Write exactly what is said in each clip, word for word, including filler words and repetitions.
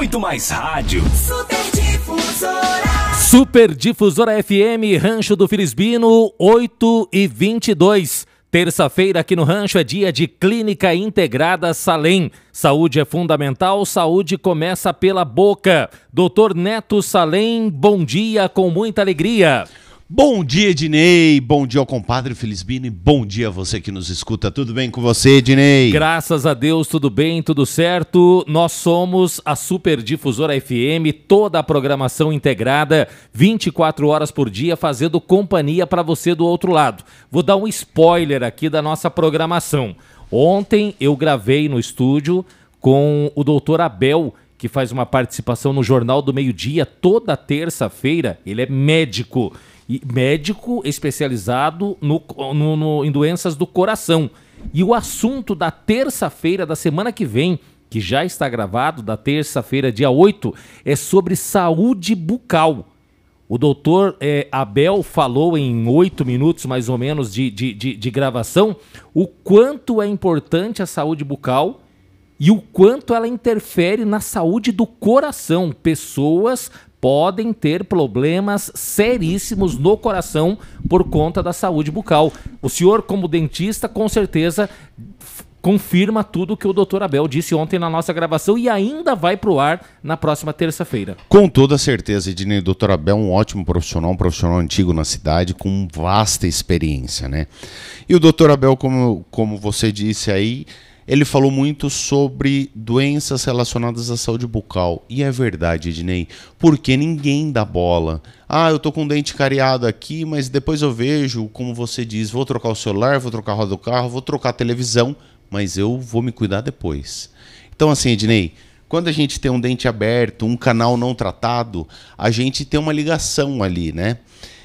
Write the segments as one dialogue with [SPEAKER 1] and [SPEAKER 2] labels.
[SPEAKER 1] muito mais rádio.
[SPEAKER 2] Super Difusora.
[SPEAKER 3] Super Difusora F M, Rancho do Filisbino, oito e vinte e dois. Terça-feira aqui no Rancho é dia de Clínica Integrada Salem. Saúde é fundamental, saúde começa pela boca. doutor Neto Salem, bom dia com muita alegria.
[SPEAKER 4] Bom dia, Ednei, bom dia ao compadre Filisbino e bom dia a você que nos escuta. Tudo bem com você, Ednei?
[SPEAKER 3] Graças a Deus, tudo bem, tudo certo. Nós somos a Super Difusora F M, toda a programação integrada, vinte e quatro horas por dia, fazendo companhia para você do outro lado. Vou dar um spoiler aqui da nossa programação. Ontem eu gravei no estúdio com o doutor Abel, que faz uma participação no Jornal do Meio-Dia toda terça-feira. Ele é médico. E médico especializado no, no, no, em doenças do coração. E o assunto da terça-feira da semana que vem, que já está gravado, da terça-feira, dia oito, é sobre saúde bucal. O doutor é, Abel falou em oito minutos, mais ou menos, de, de, de, de gravação, o quanto é importante a saúde bucal e o quanto ela interfere na saúde do coração. Pessoas podem ter problemas seríssimos no coração por conta da saúde bucal. O senhor, como dentista, com certeza f- confirma tudo que o doutor Abel disse ontem na nossa gravação e ainda vai para o ar na próxima terça-feira.
[SPEAKER 4] Com toda certeza, Ednei. O doutor Abel é um ótimo profissional, um profissional antigo na cidade, com vasta experiência, né? E o doutor Abel, como, como você disse aí, ele falou muito sobre doenças relacionadas à saúde bucal. E é verdade, Ednei, porque ninguém dá bola. Ah, eu tô com o dente cariado aqui, mas depois eu vejo, como você diz, vou trocar o celular, vou trocar a roda do carro, vou trocar a televisão, mas eu vou me cuidar depois. Então assim, Ednei, quando a gente tem um dente aberto, um canal não tratado, a gente tem uma ligação ali, né?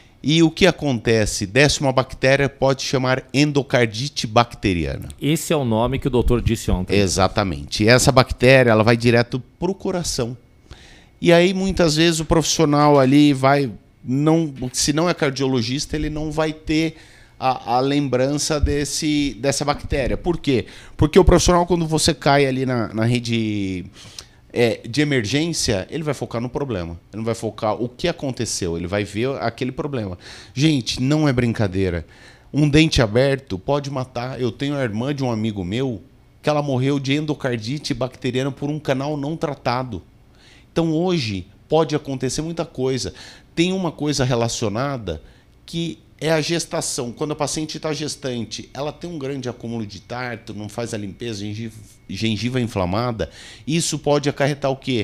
[SPEAKER 4] E o que acontece? Desce uma bactéria, pode chamar endocardite bacteriana.
[SPEAKER 3] Esse é o nome que o doutor disse ontem.
[SPEAKER 4] Exatamente. E essa bactéria, ela vai direto para o coração. E aí, muitas vezes, o profissional ali vai... não, se não é cardiologista, ele não vai ter a, a lembrança desse, dessa bactéria. Por quê? Porque o profissional, quando você cai ali na, na rede... É, de emergência, ele vai focar no problema. Ele não vai focar o que aconteceu, ele vai ver aquele problema. Gente, não é brincadeira. Um dente aberto pode matar. Eu tenho a irmã de um amigo meu que ela morreu de endocardite bacteriana por um canal não tratado. Então hoje pode acontecer muita coisa. Tem uma coisa relacionada que é a gestação. Quando a paciente está gestante, ela tem um grande acúmulo de tarto, não faz a limpeza, gengiva, gengiva inflamada. Isso pode acarretar o quê?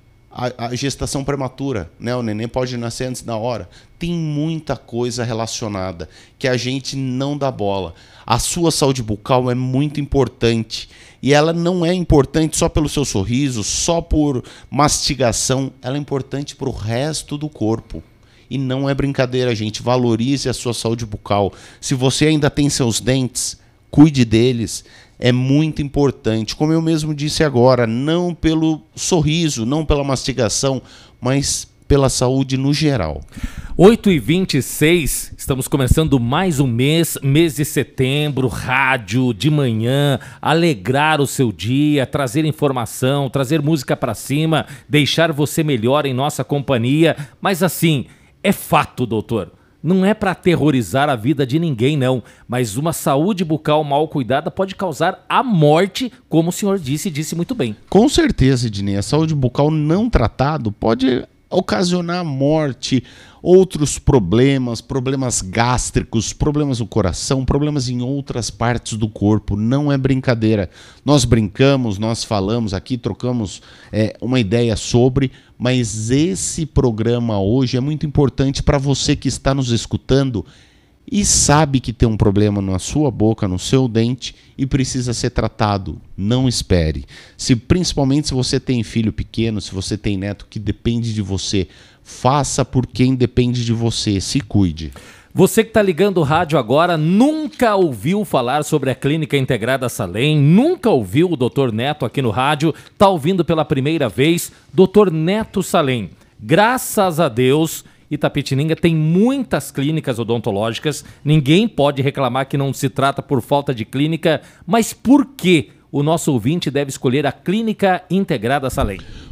[SPEAKER 4] A, a gestação prematura, né? O neném pode nascer antes da hora. Tem muita coisa relacionada que a gente não dá bola. A sua saúde bucal é muito importante. E ela não é importante só pelo seu sorriso, só por mastigação. Ela é importante para o resto do corpo. E não é brincadeira, gente. Valorize a sua saúde bucal. Se você ainda tem seus dentes, cuide deles. É muito importante. Como eu mesmo disse agora, não pelo sorriso, não pela mastigação, mas pela saúde no geral.
[SPEAKER 3] oito e vinte e seis, estamos começando mais um mês, mês de setembro, rádio, de manhã, alegrar o seu dia, trazer informação, trazer música para cima, deixar você melhor em nossa companhia. Mas assim... é fato, doutor. Não é para aterrorizar a vida de ninguém, não. Mas uma saúde bucal mal cuidada pode causar a morte, como o senhor disse e disse muito bem.
[SPEAKER 4] Com certeza, Ednei. A saúde bucal não tratado pode ocasionar morte, outros problemas, problemas gástricos, problemas no coração, problemas em outras partes do corpo. Não é brincadeira. Nós brincamos, nós falamos aqui, trocamos é, uma ideia sobre, mas esse programa hoje é muito importante para você que está nos escutando e sabe que tem um problema na sua boca, no seu dente e precisa ser tratado. Não espere. Se, principalmente se você tem filho pequeno, se você tem neto que depende de você, faça por quem depende de você. Se cuide.
[SPEAKER 3] Você que está ligando o rádio agora, nunca ouviu falar sobre a Clínica Integrada Salem, nunca ouviu o doutor Neto aqui no rádio, está ouvindo pela primeira vez, doutor Neto Salem. Graças a Deus, Itapetininga tem muitas clínicas odontológicas, ninguém pode reclamar que não se trata por falta de clínica, mas por que o nosso ouvinte deve escolher a Clínica Integrada Salem?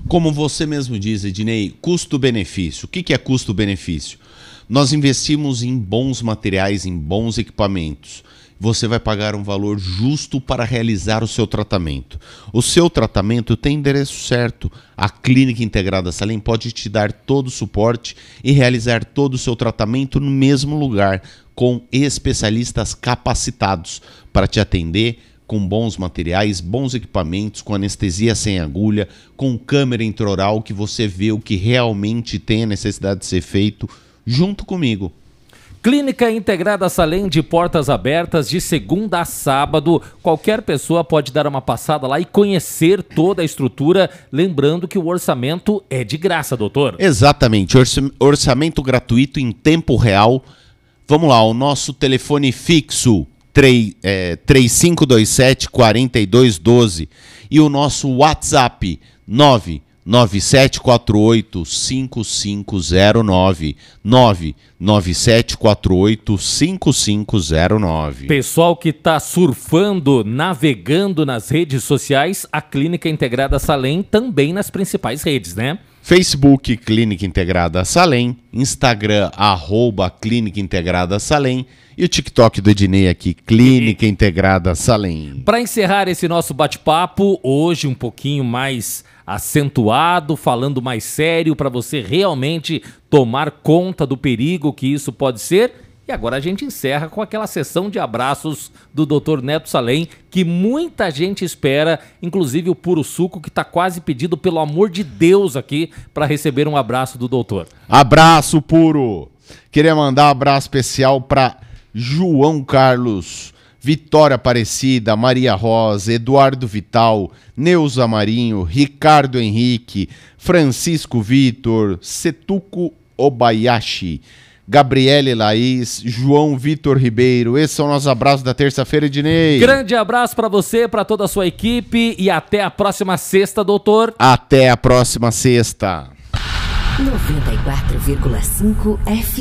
[SPEAKER 4] Como você mesmo diz, Ednei, custo-benefício. O que que é custo-benefício? Nós investimos em bons materiais, em bons equipamentos. Você vai pagar um valor justo para realizar o seu tratamento. O seu tratamento tem endereço certo. A Clínica Integrada Salem pode te dar todo o suporte e realizar todo o seu tratamento no mesmo lugar, com especialistas capacitados para te atender, com bons materiais, bons equipamentos, com anestesia sem agulha, com câmera intraoral, que você vê o que realmente tem a necessidade de ser feito junto comigo.
[SPEAKER 3] Clínica Integrada Salem, de portas abertas de segunda a sábado. Qualquer pessoa pode dar uma passada lá e conhecer toda a estrutura, lembrando que o orçamento é de graça, doutor.
[SPEAKER 4] Exatamente, orçamento gratuito em tempo real. Vamos lá, o nosso telefone fixo três cinco dois sete, quatro dois um dois e o nosso WhatsApp nove nove sete quatro oito, cinco cinco zero nove, nove nove sete quatro oito, cinco cinco zero nove.
[SPEAKER 3] Pessoal que está surfando, navegando nas redes sociais, a Clínica Integrada Salem também nas principais redes, né?
[SPEAKER 4] Facebook Clínica Integrada Salem, Instagram arroba Clínica Integrada Salem e o TikTok do Ednei aqui, Clínica Integrada Salem.
[SPEAKER 3] Para encerrar esse nosso bate-papo, hoje um pouquinho mais acentuado, falando mais sério, para você realmente tomar conta do perigo que isso pode ser. E agora a gente encerra com aquela sessão de abraços do doutor Neto Salem, que muita gente espera, inclusive o Puro Suco, que está quase pedido, pelo amor de Deus, aqui, para receber um abraço do doutor.
[SPEAKER 4] Abraço, Puro! Queria mandar um abraço especial para João Carlos, Vitória Aparecida, Maria Rosa, Eduardo Vital, Neuza Marinho, Ricardo Henrique, Francisco Vitor, Setuco Obayashi, Gabriele Laís, João Vitor Ribeiro. Esses são nossos abraços da terça-feira, Ednei.
[SPEAKER 3] Grande abraço para você, para toda a sua equipe e até a próxima sexta, doutor.
[SPEAKER 4] Até a próxima sexta.
[SPEAKER 2] noventa e quatro vírgula cinco F